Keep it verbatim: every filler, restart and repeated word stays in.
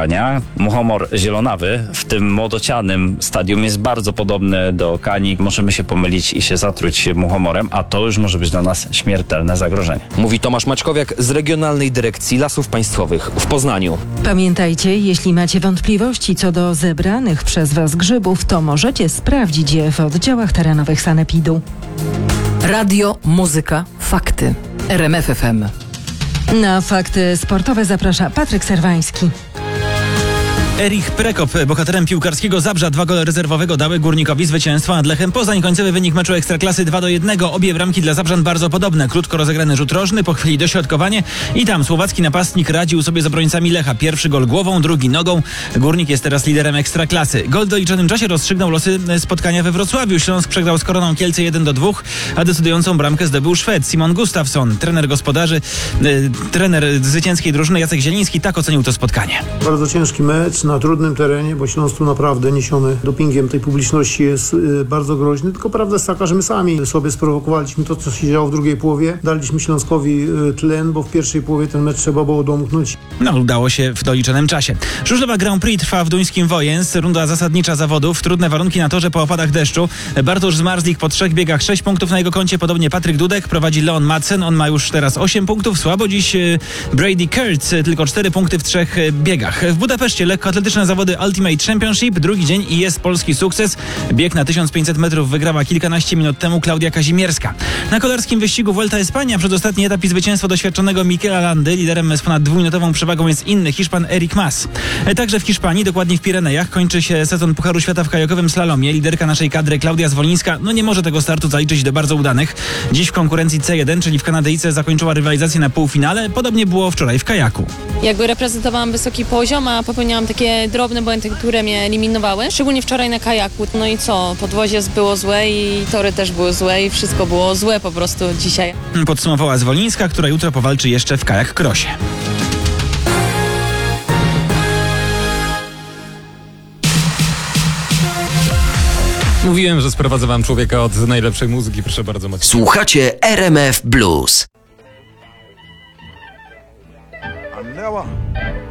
skakania. Muchomor zielonawy w tym młodocianym stadium jest bardzo podobny do Kani. Możemy się pomylić i się zatruć muchomorem, a to już może być dla nas śmiertelne zagrożenie. Mówi Tomasz Maćkowiak z Regionalnej Dyrekcji Lasów Państwowych w Poznaniu. Pamiętajcie, jeśli macie wątpliwości co do zebranych przez Was grzybów, to możecie sprawdzić je w oddziałach terenowych sanepidu. Radio, muzyka, fakty. R M F F M. Na fakty sportowe zaprasza Patryk Serwański. Erich Prekop, bohaterem piłkarskiego Zabrza, dwa gole rezerwowego dały Górnikowi zwycięstwo nad Lechem Poznań. Końcowy wynik meczu Ekstraklasy dwa do jednego. Obie bramki dla Zabrzan bardzo podobne. Krótko rozegrany rzut rożny, po chwili dośrodkowanie i tam słowacki napastnik radził sobie z obrońcami Lecha. Pierwszy gol głową, drugi nogą. Górnik jest teraz liderem Ekstraklasy. Gol w doliczonym czasie rozstrzygnął losy spotkania we Wrocławiu. Śląsk przegrał z Koroną Kielce jeden do dwóch, a decydującą bramkę zdobył Szwed Simon Gustafsson. Trener gospodarzy, y, trener zwycięskiej drużyny Jacek Zieliński tak ocenił to spotkanie. Bardzo ciężki mecz na trudnym terenie, bo Śląsk tu naprawdę niesiony dopingiem tej publiczności jest y, bardzo groźny, tylko prawda jest taka, że my sami sobie sprowokowaliśmy to, co się działo w drugiej połowie. Daliśmy Śląskowi y, tlen, bo w pierwszej połowie ten mecz trzeba było domknąć. No, udało się w doliczonym czasie. Żużlowa Grand Prix trwa w duńskim Wojens. Runda zasadnicza zawodów. Trudne warunki na torze po opadach deszczu. Bartosz Zmarzlik po trzech biegach sześć punktów na jego koncie. Podobnie Patryk Dudek. Prowadzi Leon Madsen. On ma już teraz osiem punktów. Słabo dziś y, Brady Kurtz. Tylko cztery punkty w trzech y, biegach. W Budapeszcie lekkoatletyczne zawody Ultimate Championship. Drugi dzień i jest polski sukces. Bieg na tysiąc pięćset metrów wygrała kilkanaście minut temu Klaudia Kazimierska. Na kolarskim wyścigu Vuelta Espania przedostatni etap i zwycięstwo doświadczonego Mikela Landy. Liderem z ponad dwuminutową przewagą jest inny Hiszpan Eric Mas. Także w Hiszpanii, dokładnie w Pirenejach, kończy się sezon Pucharu Świata w kajakowym slalomie. Liderka naszej kadry Klaudia Zwolińska no nie może tego startu zaliczyć do bardzo udanych. Dziś w konkurencji C jeden, czyli w Kanadyjce, zakończyła rywalizację na półfinale. Podobnie było wczoraj w kajaku. Jakby reprezentowałam wysoki poziom, a popełniałam takie drobne błędy, które mnie eliminowały. Szczególnie wczoraj na kajaku. No i co? Podwozie było złe i tory też były złe i wszystko było złe po prostu dzisiaj. Podsumowała Zwolińska, która jutro powalczy jeszcze w kajak krosie. Mówiłem, że sprowadzę wam człowieka od najlepszej muzyki. Proszę bardzo, Maciej. Słuchacie R M F Blues. I never